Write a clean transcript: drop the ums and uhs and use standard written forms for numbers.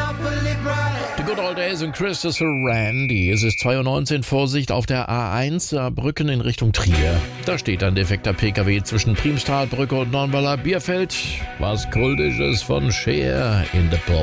The Good Old Days und Christopher Randy. Es ist 2:19 Uhr, Vorsicht auf der A1 Saarbrücken in Richtung Trier. Da steht ein defekter PKW zwischen Priemstalbrücke und Nonnweiler Bierfeld. Was Kultisches von Cher in the Pub.